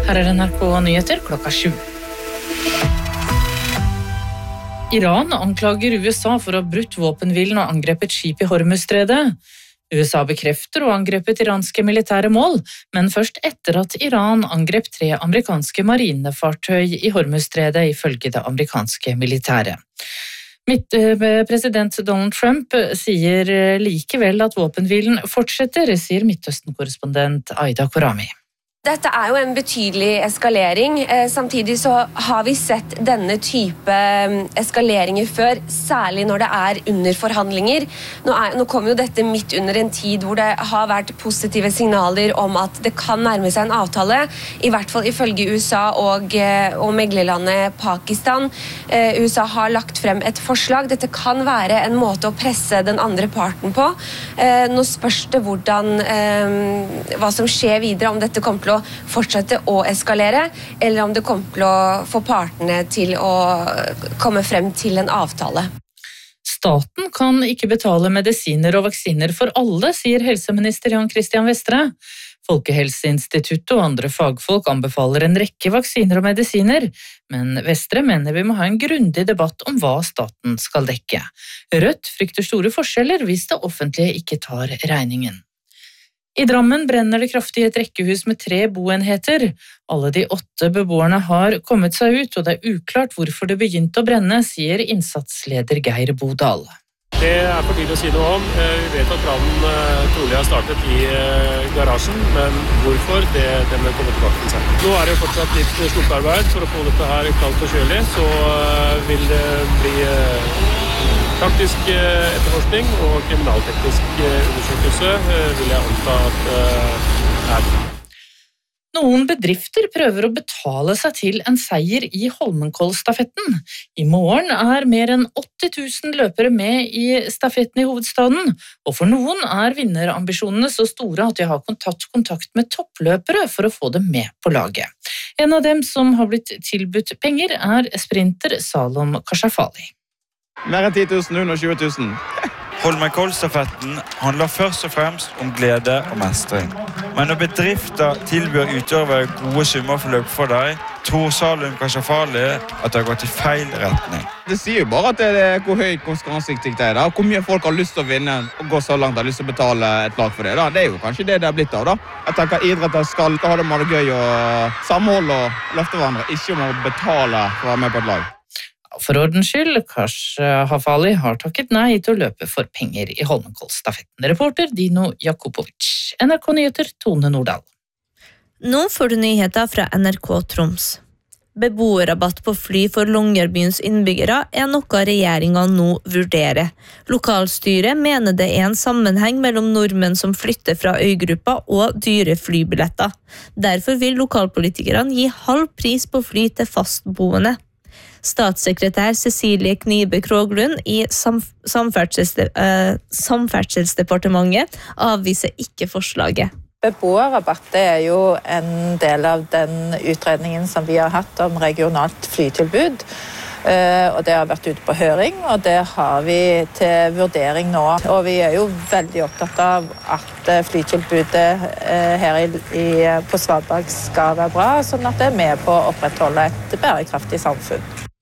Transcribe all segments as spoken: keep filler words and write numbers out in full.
Her er N R K Nyheter klokka sju. Iran anklager U S A for å ha brutt våpenhvilen og angrepet skip i Hormuzstredet. U S A bekrefter å ha angrepet iranske militære mål, men først etter at Iran angrep tre amerikanske marinefartøy i Hormuzstredet ifølge det amerikanske militæret. President Donald Trump sier likevel at våpenhvilen fortsetter, sier Midtøsten-korrespondent Aida Korami. Dette er jo en betydelig eskalering. Samtidig så har vi sett denne type eskaleringer før, særlig når det er under forhandlinger. Nå, er, nå kommer jo dette midt under en tid hvor det har vært positive signaler om at det kan nærme seg en avtale, i hvert fall ifølge U S A og, og meglerlandet Pakistan. U S A har lagt frem et forslag. Dette kan være en måte å presse den andre parten på. Nå spørs det hvordan, hva som skjer videre, om dette kommer til å fortsette å eskalere, eller om det kommer til å få partene til å komme frem til en avtale. Staten kan ikke betale medisiner og vaksiner for alle, sier helseminister Jan Christian Vestre. Folkehelseinstituttet og andre fagfolk anbefaler en rekke vaksiner og medisiner, men Vestre mener vi må ha en grundig debatt om hva staten skal dekke. Rødt frykter store forskjeller hvis det offentlige ikke tar regningen. I Drammen brenner det kraftig i et rekkehus med tre boenheter. Alle de åtte beboerne har kommet seg ut, og det er uklart hvorfor det begynte å brenne, sier innsatsleder Geir Bodal. Det er for tidlig å si noe om. Vi vet at brannen trolig har startet i garasjen, men hvorfor, det, det må komme tilbake til seg. Nå er det fortsatt litt slukkearbeid for å få dette her kaldt og kjølig, så vil det bli praktisk etterforskning og kriminalteknisk undersøkelse, vil jeg anta at det er. Noen bedrifter prøver å betale seg til en seier i Holmenkollstafetten. I morgen er mer enn åtti tusen løpere med i stafetten i hovedstaden, og for noen er vinnerambisjonene så store at de har tatt kontakt med toppløpere for å få dem med på laget. En av dem som har blitt tilbudt penger er sprinter Salom Kashafali. Mer enn ti tusen, under tjue tusen. Holmenkollstafetten handler først og fremst om glede og mestring. Men når bedrifter tilbyr utøvere gode summer for løp for deg, tror Salom Kashafali at det har gått i feil retning. Det sier jo bare at det er hvor høy konkurransesiktet er, da. Hvor mye folk har lyst til å vinne og gå så langt har lyst til å betale et lag for det. Da. Det er jo kanskje det det er blitt av. Da. Jeg tenker idretter skal ha det med det gøy og samholde og løfte hverandre, ikke om å betale for å være med på et lag. For ordens skyld, Kashafali har takket nei til å løpe for penger i Holmenkollstafetten. Reporter Dino Jakubovic. N R K Nyheter, Tone Nordahl. Nå får du nyheter fra N R K Troms. Beboerrabatt på fly for Longyearbyens innbyggere er noe regjeringen nå vurderer. Lokalstyret mener det er en sammenheng mellom nordmenn som flytter fra øygruppa og dyre flybilletter. Derfor vil lokalpolitikerne gi halv pris på fly til fastboende. Statssekretær Cecilie Knibe Kroglund i Samf- Samferdsels- eh, Samferdselsdepartementet avviser ikke forslaget. Beboerrabatt er jo en del av den utredningen som vi har hatt om regionalt flytilbud. Og det har vært ute på høring, og det har vi til vurdering nå. Og vi er jo veldig opptatt av at flytilbudet her i, på Svalbard skal være bra, sånn at det er med på å opprettholde et bærekraftig samfunn.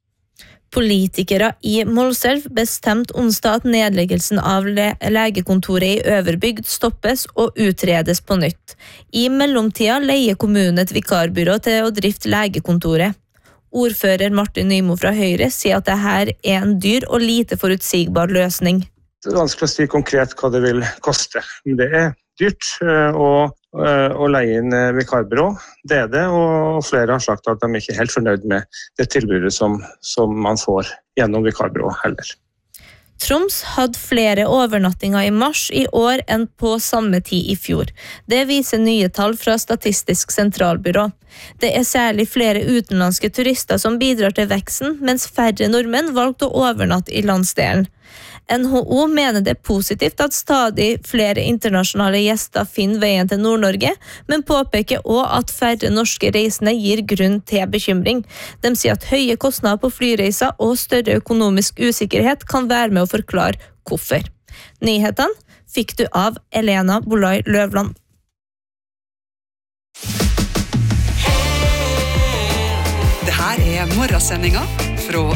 Politikere i Målselv bestemte onsdag at nedleggelsen av le- legekontoret i Øverbygd stoppes og utredes på nytt. I mellomtida leier kommunen et vikarbyrå til å drifte legekontoret. Ordfører Martin Nymo fra Høyre sier at dette er en dyr og lite forutsigbar løsning. Det er vanskelig å si konkret hva det vil koste, men det er dyrt å, å leie inn vikarbyrå. Det er det, og flere har sagt at de er ikke helt fornøyd med det tilbudet som, som man får gjennom vikarbyrå heller. Troms hadde flere overnattinger i mars i år enn på samme tid i fjor. Det viser nye tall fra Statistisk sentralbyrå. Det er særlig flere utenlandske turister som bidrar til veksten, mens færre nordmenn valgte å overnatte i landsdelen. N H O mener det er positivt at stadig flere internasjonale gjester finner veien til Nord-Norge, men påpeker også at færre norske reisende gir grunn til bekymring. De sier at høye kostnader på flyreiser og større økonomisk usikkerhet kan være med å forklare hvorfor. Nyhetene fikk du av Elena Bolai Løvland. Her er morgensendinga fra